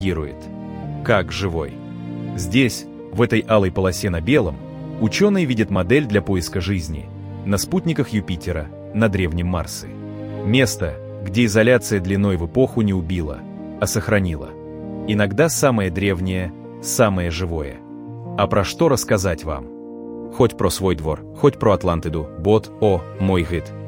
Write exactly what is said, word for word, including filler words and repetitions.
реагирует. Как живой. Здесь, в этой алой полосе на белом, ученые видят модель для поиска жизни на спутниках Юпитера, на древнем Марсе. Место, где изоляция длиной в эпоху не убила, а сохранила. Иногда самое древнее, самое живое. А про что рассказать вам? Хоть про свой двор, хоть про Атлантиду, бот, о, мой гид.